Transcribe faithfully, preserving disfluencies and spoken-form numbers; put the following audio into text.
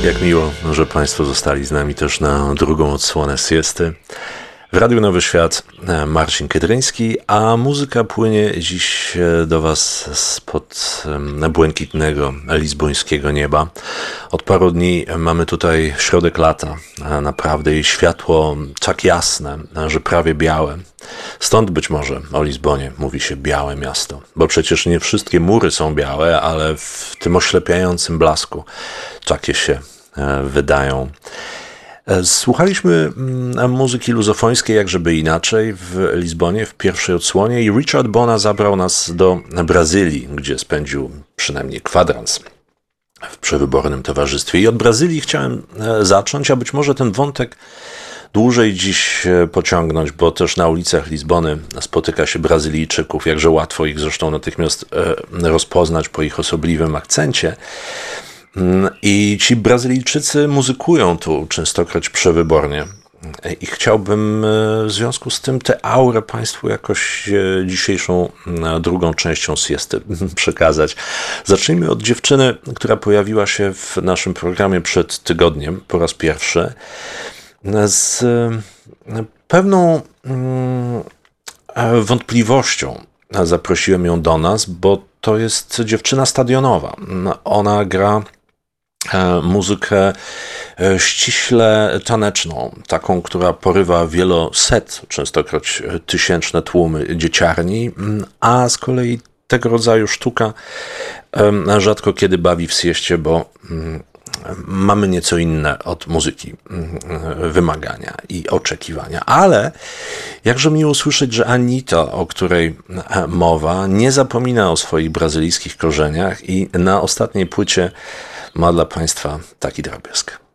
Jak miło, że Państwo zostali z nami też na drugą odsłonę siesty. W Radiu Nowy Świat Marcin Kydryński, a muzyka płynie dziś do Was spod błękitnego lizbońskiego nieba. Od paru dni mamy tutaj środek lata, naprawdę i światło tak jasne, że prawie białe. Stąd być może o Lizbonie mówi się białe miasto, bo przecież nie wszystkie mury są białe, ale w tym oślepiającym blasku takie się wydają. Słuchaliśmy muzyki luzofońskiej, jak żeby inaczej, w Lizbonie w pierwszej odsłonie i Richard Bona zabrał nas do Brazylii, gdzie spędził przynajmniej kwadrans w przewybornym towarzystwie. I od Brazylii chciałem zacząć, a być może ten wątek dłużej dziś pociągnąć, bo też na ulicach Lizbony spotyka się Brazylijczyków, jakże łatwo ich zresztą natychmiast rozpoznać po ich osobliwym akcencie. I ci Brazylijczycy muzykują tu częstokroć przewybornie. I chciałbym w związku z tym tę aurę Państwu jakoś dzisiejszą drugą częścią siesty przekazać. Zacznijmy od dziewczyny, która pojawiła się w naszym programie przed tygodniem po raz pierwszy. Z pewną wątpliwością zaprosiłem ją do nas, bo to jest dziewczyna stadionowa. Ona gra muzykę ściśle taneczną, taką, która porywa wieloset, częstokroć tysięczne tłumy dzieciarni, a z kolei tego rodzaju sztuka rzadko kiedy bawi w sieście, bo mamy nieco inne od muzyki wymagania i oczekiwania. Ale jakże miło słyszeć, że Anitta, o której mowa, nie zapomina o swoich brazylijskich korzeniach i na ostatniej płycie ma dla Państwa taki drobiazg.